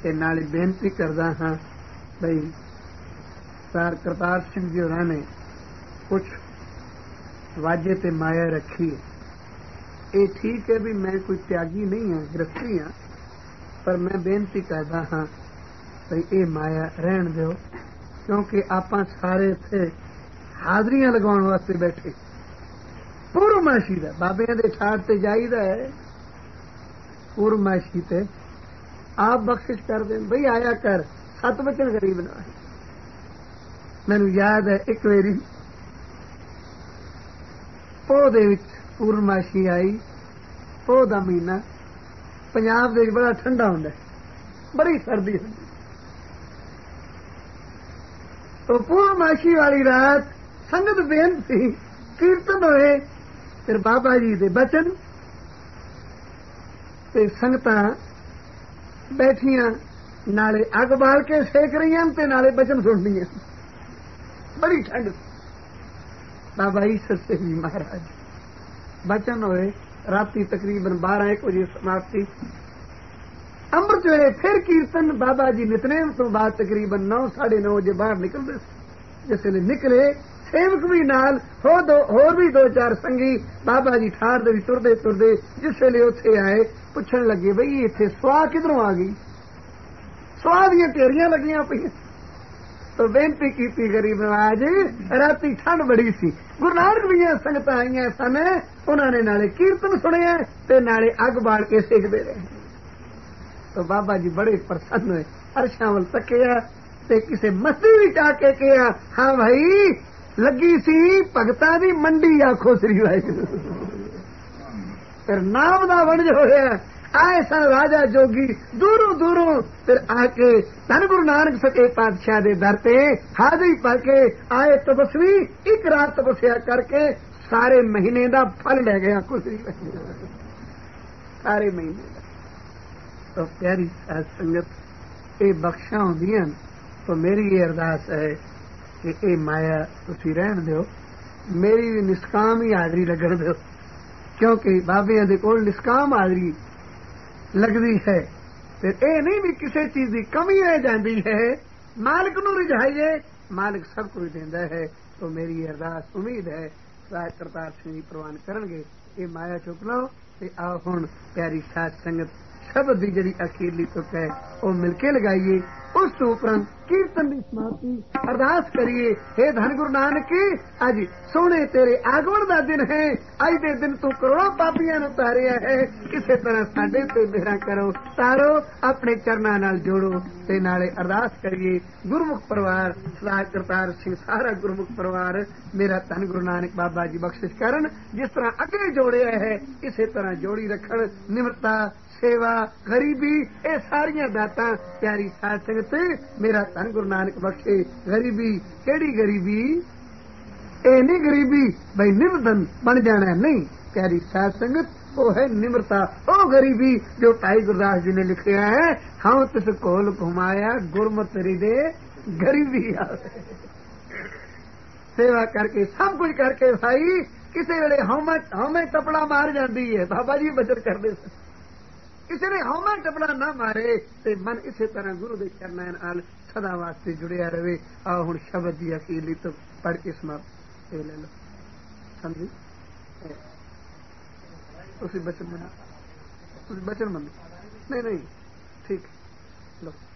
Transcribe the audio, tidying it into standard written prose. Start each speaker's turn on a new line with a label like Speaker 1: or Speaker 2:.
Speaker 1: ते नाले बेनती करदा हाँ बई सर करतार सिंह जी होरां ने कुछ वाजे ते माया रखी है। ये ठीक है भी मैं कोई त्यागी नहीं हाँ, गृहस्थी हाँ, पर मैं बेनती करदा हाँ बई ये माया रहन दो, क्योंकि आपां सारे इत्थे हाजरियां लगाउण वास्ते बैठे। पूर्वमाशी दा बाबियां दे ठाठ ते जाईदा है, पूर्वमाशी ते आप बख्शिश कर दें बई आया कर, 7 वचन गरीब ना। मैनू याद है एक वेरी पोह दे विच पूर्णमाशी आई, पोह दा महीना पंजाब दे बड़ा ठंडा हुंदा है, बड़ी सर्दी हुंदी। तो पूर्णमाशी वाली रात संगत बेनती कीर्तन होए, फिर बाबा जी दे बचन ते संगतां बैठियां नाले अग बाल के सेक रही ते नाले बचन सुननियां। बड़ी ठंड। बाबा ईश्वर सिंह जी महाराज बचन होए, राती तकरीबन 12-1 बजे समाप्ति। अमृत वेले फिर कीर्तन। बाबा जी नितनेम तो बाद तकरीबन 9-9:30 बजे बाहर निकलते। जिस वेले निकले सेवक भी नाल होर भी 2-4 संगी बाबा जी ठार दे तुरदे तुरदे जिस वेले उत्थे आए पुछण लगे बई इत्थे स्वाह किधरों आ गई। स्वाह दियां ढेरियां लगियां पईयां। तो बेनती की गरीब नवाज, राती ठंड बड़ी सी, गुरु नानक दियां संगतां आईयां सन, उन्होंने नाले कीर्तन सुनिया ते नाले अग बाल के सेकदे रहे। तो बाबा जी बड़े प्रसन्न हुए, अरशां वल तकिया ते किसे मस्ती विच आके कहा, हाँ भाई लगी सी भगतां दी मंडी, आखो श्री वाहिगुरू। फिर नाम दा वंज होया। आए सन राजा जोगी दूरों दूरों, फिर आके धन गुरु नानक सके पातशाह दे दर पे हाजरी पा के आए तपस्वी। एक रात तपस्या करके सारे महीने दा फल ले गया कुछ सारे महीने दा। तो प्यारी साध संगत ये बख्शा होंदियां, तो मेरी ये अरदास है कि ये माया तुसी रहन दो, मेरी भी निष्काम ही हाजरी लगन दो, क्योंकि बाबियां दे कोल निष्काम हाजरी लगदी है। फिर ये नहीं भी किसी चीज की कमी रह जाती है, मालिक नूं रिझाइए, मालिक सब कुछ देंदा है। तो मेरी अरदास उम्मीद है राज करतार सिंह जी प्रवान करनगे। ये माया चुक लो ते आओ हुण प्यारी साध संगत शब्द की जिहड़ी अखीरली तुक है वो मिलके लगाइए। उस तो उपरंत कीर्तन की समाप्ति अरदास करिए। हे धन गुरु नानक अज सोने तेरे आगमन का दिन है, अज दे दिन तू करोड़ों पापियां नूं तारिया है, किसी तरह साडे ते मेहरा करो, तारो अपने चरनां नाल जोड़ो। ते नाले अरदास करिए गुरमुख परिवार सरदार करतार सिंह सारा गुरमुख परिवार मेरा धन गुरु नानक बाबा जी बख्शिश करन, जिस तरह अगे जोड़िया है इसे तरह जोड़ी रखन। निमरता सेवा गरीबी ये सारियां दातां प्यारी साध संगत मेरा धन गुरु नानक बख्शे। गरीबी केड़ी गरीबी, ए नहीं गरीबी भाई निर्धन बन जाना है, नहीं प्यारी साध संगत वो है निम्रता, वो गरीबी जो भाई गुरदास जी ने लिखा है, हाँ तिस कोल घुमाया गुरमत हृदय गरीबी आवे। सेवा करके सब कुछ करके भाई किसी वेले हमें टपड़ा मार जाती है, बाबा जी बचत करते किसी ने हमें टपड़ा ना मारे ते मन इसे तरह गुरु के चरनां नाल सदा वास्ते जुड़िया रहे। आओ हुण शब्द की अखीरली तो पढ़ के समाप्त ले लो। समझी तुसी बचन मनो, तुसी बचन मनो, नहीं ठीक लो।